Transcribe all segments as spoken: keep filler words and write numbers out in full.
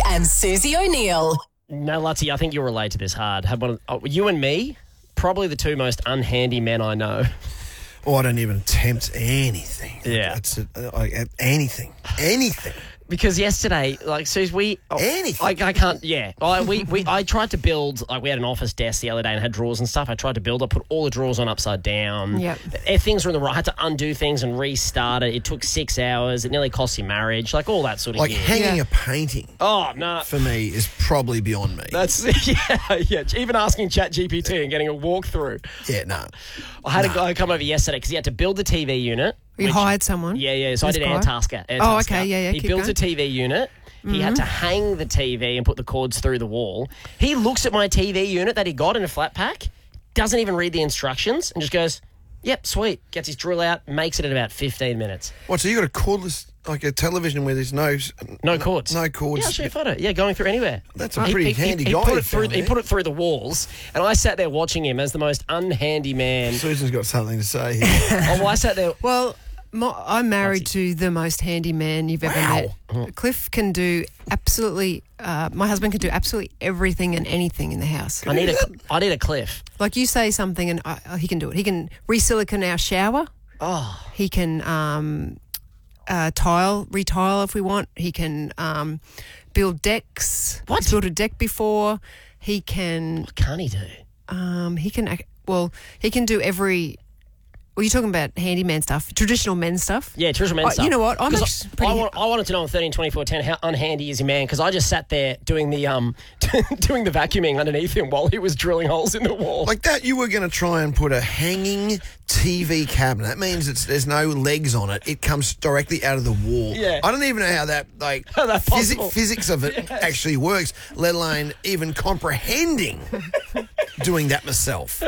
and Susie O'Neill. No, Lutzy, I think you'll relate to this hard. Have one of, oh, you and me, probably the two most unhandy men I know. Oh, I don't even attempt anything. Yeah. It's a, like, anything. Anything. Because yesterday, like, Suze, we... Oh, Anything. I, I can't... Yeah. I, we, we, I tried to build... Like, we had an office desk the other day and had drawers and stuff. I tried to build. I put all the drawers on upside down. Yep. If things were in the right... I had to undo things and restart it. It took six hours. It nearly cost you marriage. Like, all that sort of Like, gear. hanging Yeah. a painting, Oh, no. for me, is probably beyond me. That's... Yeah, yeah. Even asking ChatGPT and getting a walkthrough. Yeah, no. I had No. a guy come over yesterday because he had to build the T V unit. You which- hired someone? Yeah, yeah. So This I did guy? Airtasker. Airtasker. Oh, okay, yeah, yeah, He keep built going. a T V unit. He had to hang the T V and put the cords through the wall. He looks at my T V unit that he got in a flat pack, doesn't even read the instructions, and just goes, yep, sweet. Gets his drill out, makes it in about fifteen minutes. What, so you got a cordless, like a television where there's no... No cords. No cords. Yeah, I'll show you a photo. Yeah, going through anywhere. That's a pretty handy he guy Put you it through, found he there. put it through the walls, and I sat there watching him as the most unhandy man. Susan's got something to say here. Oh, well, I sat there... Well, my, I'm married to the most handy man you've ever Wow. met. Cliff can do absolutely, uh, my husband can do absolutely everything and anything in the house. I need a, I need a Cliff. Like you say something and I, he can do it. He can re-silicone our shower. Oh, He can um, uh, tile, retile if we want. He can um, build decks. What? He's built a deck before. He can, what can't he do? um, he can, ac- well, he can do every... Well, you're talking about handyman stuff, traditional men stuff. Yeah, traditional men Oh, stuff. you know what? I'm 'Cause actually I, pretty- I, want, I wanted to know on thirteen twenty-four ten how unhandy is your man, because I just sat there doing the um doing the vacuuming underneath him while he was drilling holes in the wall. Like that, you were going to try and put a hanging T V cabinet. That means it's, there's no legs on it. It comes directly out of the wall. Yeah. I don't even know how that, like, How that's physi- possible. physics of it Yes. actually works, let alone even comprehending doing that myself.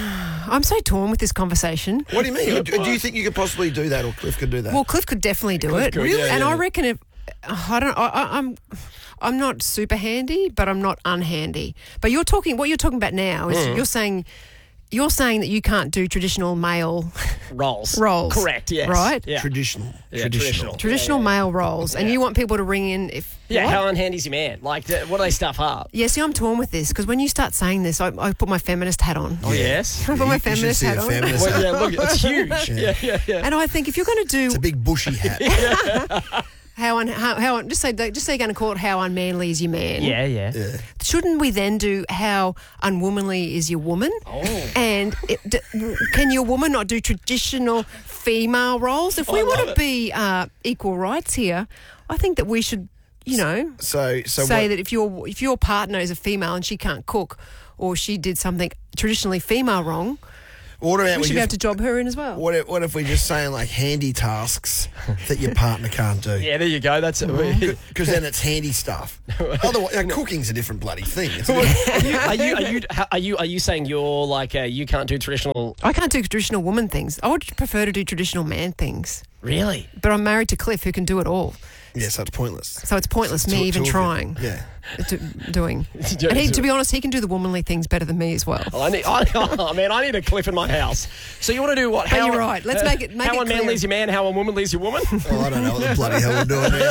I'm so torn with this conversation. What do you mean? Do, do you think you could possibly do that, or Cliff could do that? Well, Cliff could definitely do Cliff it. could, Really? yeah, and yeah. I reckon if I don't, I, I, I'm, I'm not super handy, but I'm not unhandy. But you're talking. What you're talking about now is Mm. you're saying, you're saying that you can't do traditional male Rolls. roles. Correct, yes. Right? Yeah. traditional. Yeah, traditional. traditional. traditional male roles, and Yeah. you want people to ring in if Yeah, what? how unhandy's your man? Like, th- what do they stuff up? Yeah, see, I'm torn with this because when you start saying this, I, I put my feminist hat on. Oh, yes. I put You- my you should feminist see hat a on. feminist Well, hat. yeah, look, it's huge. Yeah, yeah, yeah. And I think if you're going to do It's a big bushy hat. how, un, how how just say just say you're going to call it how unmanly is your man. Yeah, yeah. Yeah. Shouldn't we then do how unwomanly is your woman? Oh. And it, d- can your woman not do traditional female roles? If we I want love to it. be uh, equal rights here, I think that we should, you know, So, so say what, that if your if your partner is a female and she can't cook, or she did something traditionally female wrong, what about we we should be able just, to job her in as well. what if, what if we're just saying like handy tasks that your partner can't do? Yeah, there you go. That's it. Because then it's handy stuff. Otherwise, like, cooking's a different bloody thing. Isn't it? are you are you how- are you are you saying you're like uh, you can't do traditional? I can't do traditional woman things. I would prefer to do traditional man things. Really? But I'm married to Cliff, who can do it all. Yeah, so it's pointless. So it's pointless Two- me two even of you. trying. Yeah. Do, doing. And he, to be honest, he can do the womanly things better than me as well. Oh, I need, I, oh man, I need a Cliff in my house. So you want to do what? But How, you're right. Let's make it- make how it a man clear. leaves your man, how a woman leaves your woman. Oh, I don't know what the bloody hell we're doing here.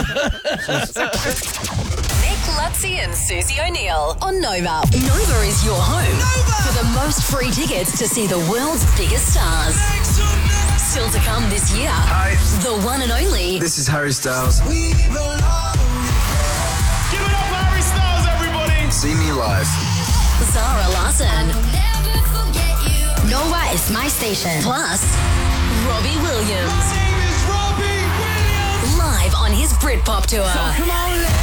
Nick Lutzy and Susie O'Neill on Nova. Nova is your home for the most free tickets to see the world's biggest stars. Still to come this year, Hi, the one and only this is Harry Styles. Give it up, Harry Styles, everybody! See me live. Zara Larsson. Nova is my station. Plus, Robbie Williams. name is Robbie Williams! Live on his Britpop tour. Come on,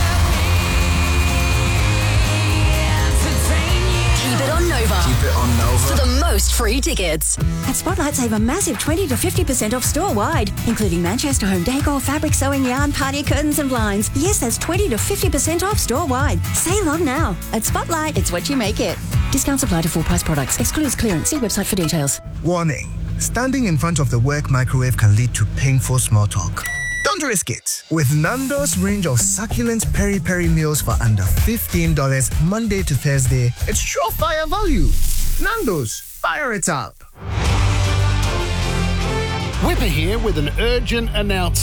Keep it on Nova Keep it on for Nova. the most free tickets. At Spotlight, save a massive twenty to fifty percent off store-wide, including Manchester home decor, fabric, sewing, yarn, party curtains and blinds. Yes, that's twenty to fifty percent off store-wide. Save on now. At Spotlight, it's what you make it. Discounts apply to full-price products. Excludes clearance. See website for details. Warning. Standing in front of the work microwave can lead to painful small talk. Don't risk it. With Nando's range of succulent peri-peri meals for under fifteen dollars Monday to Thursday, it's surefire value. Nando's, fire it up. Whipper here with an urgent announcement.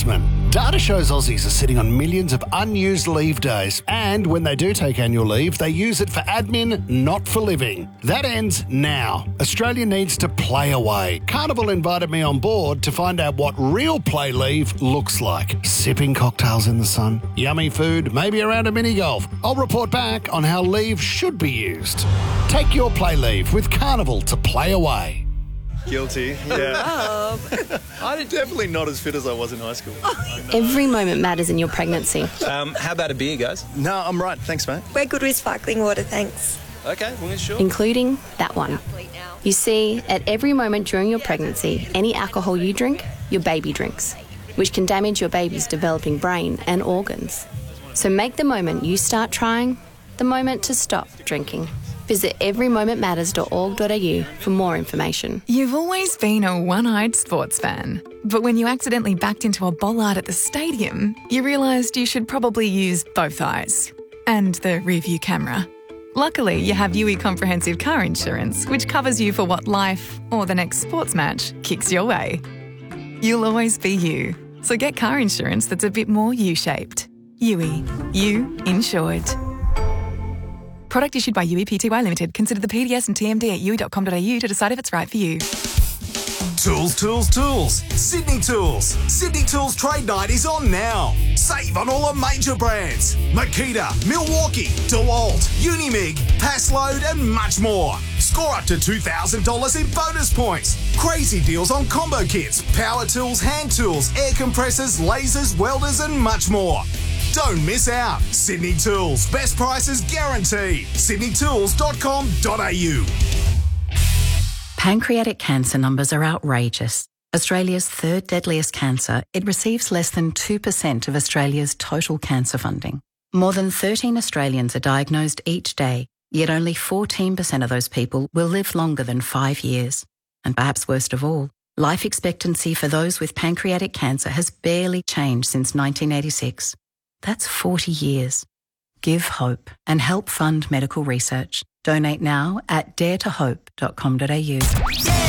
Data shows Aussies are sitting on millions of unused leave days, and when they do take annual leave, they use it for admin, not for living. That ends now. Australia needs to play away. Carnival invited me on board to find out what real play leave looks like. Sipping cocktails in the sun, yummy food, maybe around a mini golf. I'll report back on how leave should be used. Take your play leave with Carnival to play away. Guilty, yeah. I'm definitely not as fit as I was in high school. Every moment matters in your pregnancy. Um, how about a beer, guys? No, I'm right. Thanks, mate. We're good with sparkling water, thanks. Okay, well, sure. Including that one. You see, at every moment during your pregnancy, any alcohol you drink, your baby drinks, which can damage your baby's developing brain and organs. So make the moment you start trying the moment to stop drinking. Visit every moment matters dot org dot a u for more information. You've always been a one-eyed sports fan, but when you accidentally backed into a bollard at the stadium, you realised you should probably use both eyes and the rear-view camera. Luckily, you have U E Comprehensive Car Insurance, which covers you for what life or the next sports match kicks your way. You'll always be you, so get car insurance that's a bit more U-shaped. U E. You insured. Product issued by U E P T Y Limited. Consider the P D S and T M D at u e dot com dot a u to decide if it's right for you. Tools, tools, tools. Sydney Tools. Sydney Tools Trade Night is on now. Save on all the major brands. Makita, Milwaukee, DeWalt, Unimig, Passload and much more. Score up to two thousand dollars in bonus points. Crazy deals on combo kits, power tools, hand tools, air compressors, lasers, welders and much more. Don't miss out. Sydney Tools. Best prices guaranteed. sydney tools dot com dot a u. Pancreatic cancer numbers are outrageous. Australia's third deadliest cancer, it receives less than two percent of Australia's total cancer funding. More than thirteen Australians are diagnosed each day, yet only fourteen percent of those people will live longer than five years. And perhaps worst of all, life expectancy for those with pancreatic cancer has barely changed since nineteen eighty-six. That's forty years. Give hope and help fund medical research. Donate now at dare to hope dot com dot a u.